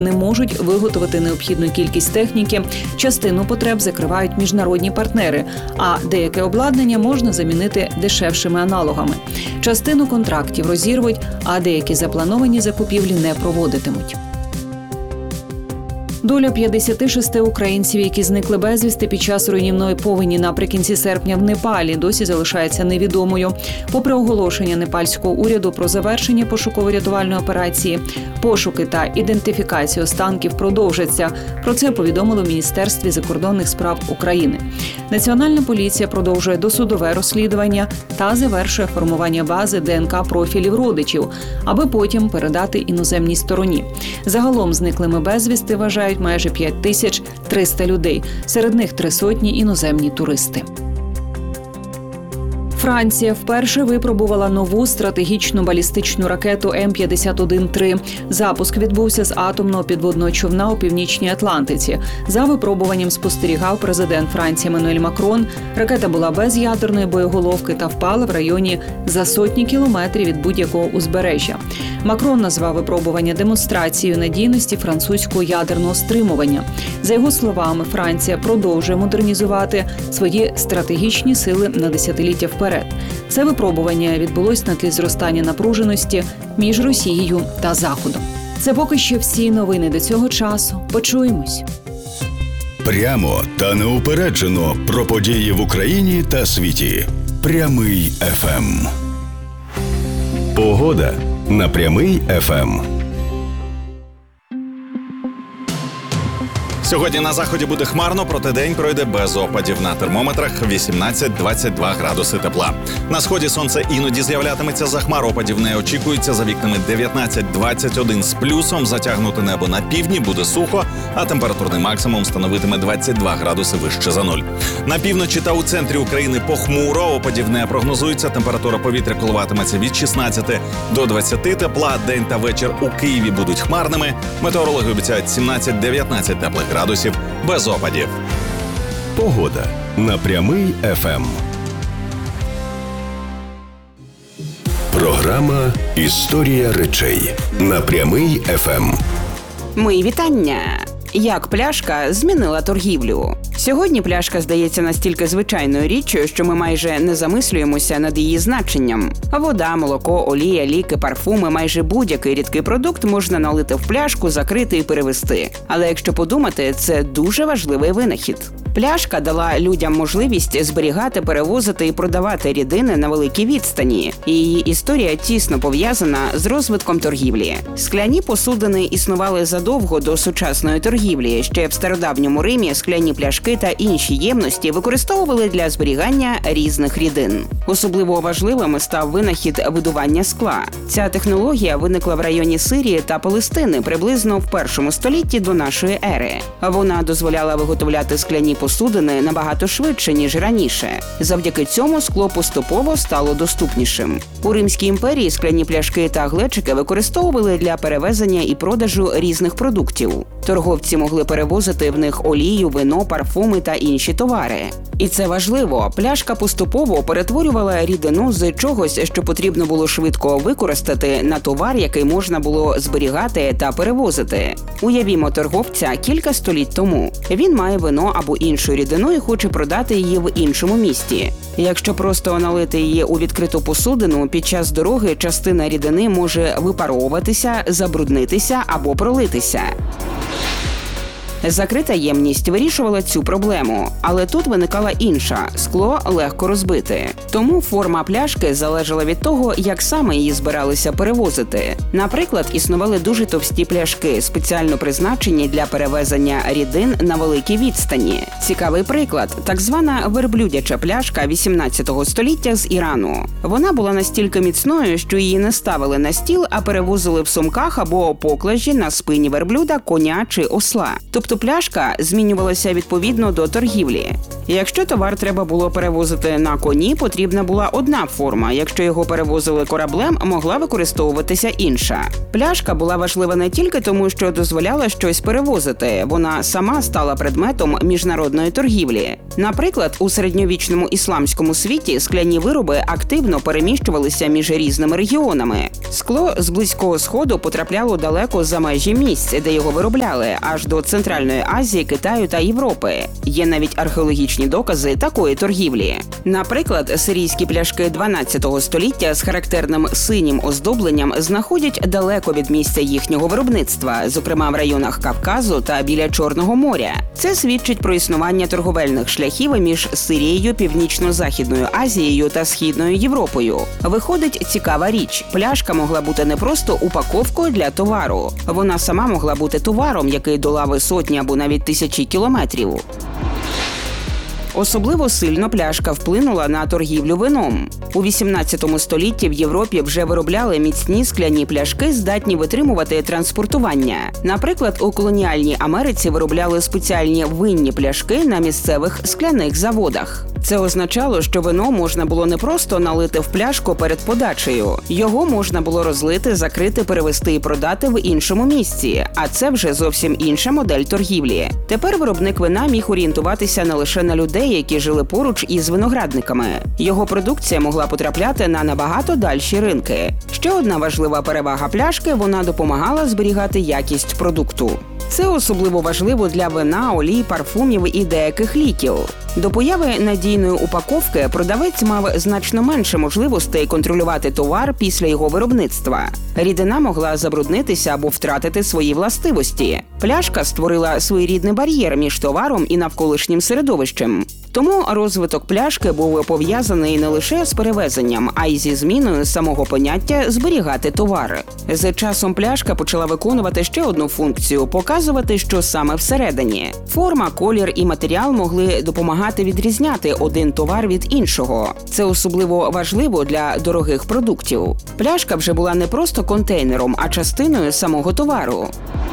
не можуть виготовити необхідну кількість техніки, частину потреб закривають міжнародні партнери, а деяке обладнання можна замінити дешевшими аналогами. Частину контрактів розірвуть, а деякі заплановані закупівлі не проводитимуть. Доля 56 українців, які зникли безвісти під час руйнівної повені наприкінці серпня в Непалі, досі залишається невідомою. Попри оголошення непальського уряду про завершення пошуково-рятувальної операції, пошуки та ідентифікація останків продовжаться. Про це повідомило в Міністерстві закордонних справ України. Національна поліція продовжує досудове розслідування та завершує формування бази ДНК-профілів родичів, аби потім передати іноземній стороні. Загалом зниклими безвісти вважають майже 5300 людей, серед них 300 іноземні туристи. Франція вперше випробувала нову стратегічну балістичну ракету М-51-3. Запуск відбувся з атомного підводного човна у Північній Атлантиці. За випробуванням спостерігав президент Франції Еммануель Макрон. Ракета була без ядерної боєголовки та впала в районі за сотні кілометрів від будь-якого узбережжя. Макрон назвав випробування демонстрацією надійності французького ядерного стримування. За його словами, Франція продовжує модернізувати свої стратегічні сили на десятиліття вперед. Це випробування відбулось на тлі зростання напруженості між Росією та Заходом. Це поки що всі новини до цього часу. Почуємось. Прямо та неупереджено про події в Україні та світі. Прямий ФМ. Погода на Прямий ФМ. Сьогодні на заході буде хмарно, проте день пройде без опадів. На термометрах 18-22 градуси тепла. На сході сонце іноді з'являтиметься за хмар, опадів не очікується. За вікнами 19-21 з плюсом. Затягнуте небо на півдні, буде сухо, а температурний максимум становитиме 22 градуси вище за нуль. На півночі та у центрі України похмуро, опадів не прогнозується. Температура повітря коливатиметься від 16 до 20 тепла. День та вечір у Києві будуть хмарними. Метеорологи обіцяють 17-19 теплих градусів без опадів. Погода на Прямий ФМ. Програма «Історія речей» на Прямий ФМ. Мої вітання! Як пляшка змінила торгівлю? Сьогодні пляшка здається настільки звичайною річчю, що ми майже не замислюємося над її значенням. Вода, молоко, олія, ліки, парфуми – майже будь-який рідкий продукт можна налити в пляшку, закрити і перевести. Але якщо подумати, це дуже важливий винахід. Пляшка дала людям можливість зберігати, перевозити і продавати рідини на великій відстані. І її історія тісно пов'язана з розвитком торгівлі. Скляні посудини існували задовго до сучасної торгівлі. Ще в стародавньому Римі скляні пляшки та інші ємності використовували для зберігання різних рідин. Особливо важливим став винахід видування скла. Ця технологія виникла в районі Сирії та Палестини приблизно в 1 столітті до нашої ери. Вона дозволяла виготовляти скляні посудини набагато швидше, ніж раніше. Завдяки цьому скло поступово стало доступнішим. У Римській імперії скляні пляшки та глечики використовували для перевезення і продажу різних продуктів. Торговці могли перевозити в них олію, вино, парфуми та інші товари. І це важливо. Пляшка поступово перетворювала рідину з чогось, що потрібно було швидко використати, на товар, який можна було зберігати та перевозити. Уявімо торговця кілька століть тому. Він має вино або іншу рідину і хоче продати її в іншому місті. Якщо просто налити її у відкриту посудину, під час дороги частина рідини може випаровуватися, забруднитися або пролитися. Закрита ємність вирішувала цю проблему, але тут виникала інша – скло легко розбити. Тому форма пляшки залежала від того, як саме її збиралися перевозити. Наприклад, існували дуже товсті пляшки, спеціально призначені для перевезення рідин на великій відстані. Цікавий приклад – так звана верблюдяча пляшка 18 століття з Ірану. Вона була настільки міцною, що її не ставили на стіл, а перевозили в сумках або поклажі на спині верблюда, коня чи осла. Тобто Тобто пляшка змінювалася відповідно до торгівлі. Якщо товар треба було перевозити на коні, потрібна була одна форма. Якщо його перевозили кораблем, могла використовуватися інша. Пляшка була важлива не тільки тому, що дозволяла щось перевозити. Вона сама стала предметом міжнародної торгівлі. Наприклад, у середньовічному ісламському світі скляні вироби активно переміщувалися між різними регіонами. Скло з Близького Сходу потрапляло далеко за межі місць, де його виробляли, аж до Центральної Азії, Китаю та Європи. Є навіть археологічні докази такої торгівлі. Наприклад, сирійські пляшки 12 століття з характерним синім оздобленням знаходять далеко від місця їхнього виробництва, зокрема в районах Кавказу та біля Чорного моря. Це свідчить про існування торговельних шляхів між Сирією, Північно-Західною Азією та Східною Європою. Виходить цікава річ. Пляшка могла бути не просто упаковкою для товару. Вона сама могла бути товаром, який долав сотні або навіть тисячі кілометрів. Особливо сильно пляшка вплинула на торгівлю вином. У 18 столітті в Європі вже виробляли міцні скляні пляшки, здатні витримувати транспортування. Наприклад, у колоніальній Америці виробляли спеціальні винні пляшки на місцевих скляних заводах. Це означало, що вино можна було не просто налити в пляшку перед подачею. Його можна було розлити, закрити, перевезти і продати в іншому місці. А це вже зовсім інша модель торгівлі. Тепер виробник вина міг орієнтуватися не лише на людей, які жили поруч із виноградниками. Його продукція могла потрапляти на набагато дальші ринки. Ще одна важлива перевага пляшки – вона допомагала зберігати якість продукту. Це особливо важливо для вина, олій, парфумів і деяких ліків. До появи надійної упаковки продавець мав значно менше можливостей контролювати товар після його виробництва. Рідина могла забруднитися або втратити свої властивості. Пляшка створила своєрідний бар'єр між товаром і навколишнім середовищем. Тому розвиток пляшки був пов'язаний не лише з перевезенням, а й зі зміною самого поняття «зберігати товар». З часом пляшка почала виконувати ще одну функцію – показувати, що саме всередині. Форма, колір і матеріал могли допомагати відрізняти один товар від іншого. Це особливо важливо для дорогих продуктів. Пляшка вже була не просто контейнером, а частиною самого товару.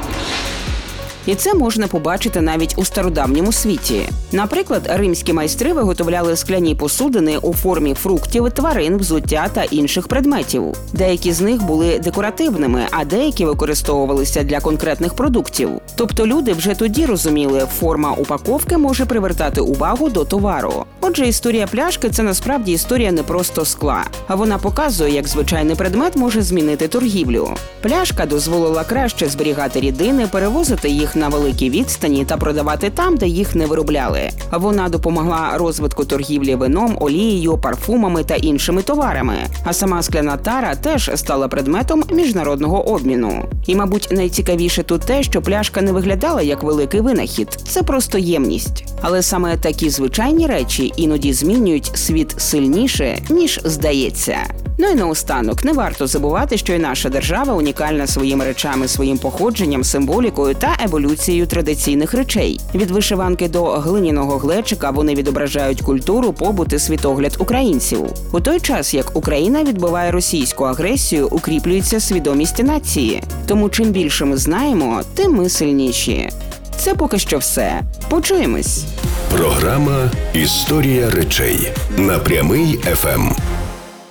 І це можна побачити навіть у стародавньому світі. Наприклад, римські майстри виготовляли скляні посудини у формі фруктів, тварин, взуття та інших предметів. Деякі з них були декоративними, а деякі використовувалися для конкретних продуктів. Тобто люди вже тоді розуміли, форма упаковки може привертати увагу до товару. Отже, історія пляшки – це насправді історія не просто скла. А вона показує, як звичайний предмет може змінити торгівлю. Пляшка дозволила краще зберігати рідини, перевозити їх на великій відстані та продавати там, де їх не виробляли. Вона допомогла розвитку торгівлі вином, олією, парфумами та іншими товарами. А сама скляна тара теж стала предметом міжнародного обміну. І, мабуть, найцікавіше тут те, що пляшка не виглядала як великий винахід. Це просто ємність. Але саме такі звичайні речі іноді змінюють світ сильніше, ніж здається. Ну і наостанок, не варто забувати, що і наша держава унікальна своїми речами, своїм походженням, символікою та еволюцією традиційних речей. Від вишиванки до глиняного глечика вони відображають культуру, побут і світогляд українців. У той час, як Україна відбиває російську агресію, укріплюється свідомість нації. Тому чим більше ми знаємо, тим ми сильніші. Це поки що все. Почуємось! Програма «Історія речей» на Прямий ФМ.